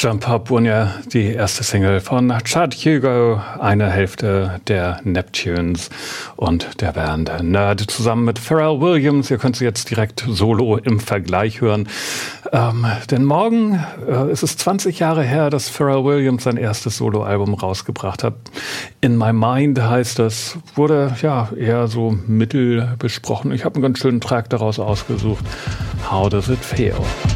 Jump Up wurden ja die erste Single von Chad Hugo, eine Hälfte der Neptunes und der Band Nerd zusammen mit Pharrell Williams. Ihr könnt sie jetzt direkt solo im Vergleich hören. Denn morgen ist es 20 Jahre her, dass Pharrell Williams sein erstes Soloalbum rausgebracht hat. In My Mind heißt das, wurde ja eher so mittel besprochen. Ich habe einen ganz schönen Track daraus ausgesucht. How Does It Feel?